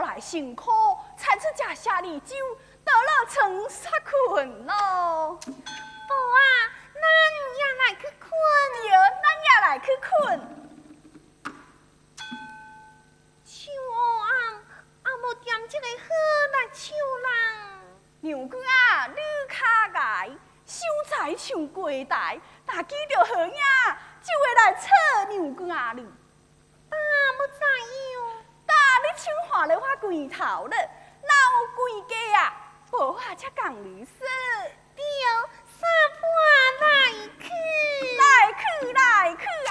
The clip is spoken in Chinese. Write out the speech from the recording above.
来辛苦，才出这下里酒，得了床煞困咯。 无啊，咱也来去困。 对，咱也来去困。 秋暗，也无点这个好来秋人。 娘子啊，你卡呆，秀才唱过台，大记着好影，就会来吵娘子啊你。 要怎样？ 你唱话了我跪头了，哪有跪家啊？无我才讲你说。 对，三伴来去。 来去来去